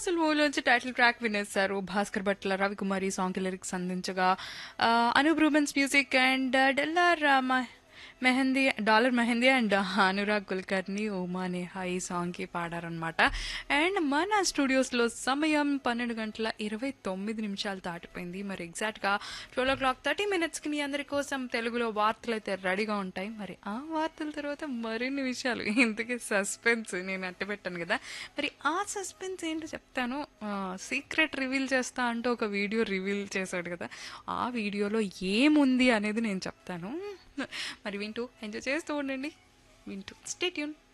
అసలు మూవీలోంచి title track వినేస్తారు. Bhaskar Bhatla Ravikumari song lyrics అందించగా Anoop Rubens music and డెల్లార్ mehndi dollar mehndi and Anurag Kulkarni Uma Neha ఈ సాంగ్కి పాడారనమాట. అండ్ మన స్టూడియోస్లో సమయం 12 గంటల 29 నిమిషాలు దాటిపోయింది. మరి ఎగ్జాక్ట్గా 12:30 మీ అందరి కోసం తెలుగులో వార్తలు అయితే రెడీగా ఉంటాయి. మరి ఆ వార్తల తర్వాత మరిన్ని విషయాలు ఇంతకీ సస్పెన్స్ నేను అట్ట పెట్టాను కదా. మరి ఆ సస్పెన్స్ ఏంటో చెప్తాను. సీక్రెట్ రివీల్ చేస్తా అంటూ ఒక వీడియో రివీల్ చేశాడు కదా, ఆ వీడియోలో ఏముంది అనేది నేను చెప్తాను. మరి వింటూ ఎంజాయ్ చేస్తూ ఉండండి. వింటూ స్టే ట్యూన్.